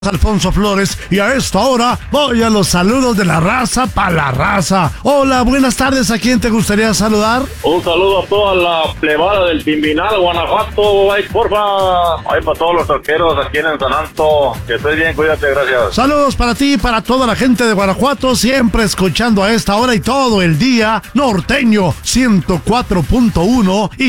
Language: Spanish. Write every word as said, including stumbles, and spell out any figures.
Alfonso Flores, y a esta hora voy a los saludos de la raza para la raza. Hola, buenas tardes, ¿a quién te gustaría saludar? Un saludo a toda la plebada del Pimbinal, Guanajuato, ay, porfa, ay, para todos los troqueros aquí en el San Anto, que estés bien, cuídate, gracias. Saludos para ti y para toda la gente de Guanajuato, siempre escuchando a esta hora y todo el día, Norteño ciento cuatro punto uno y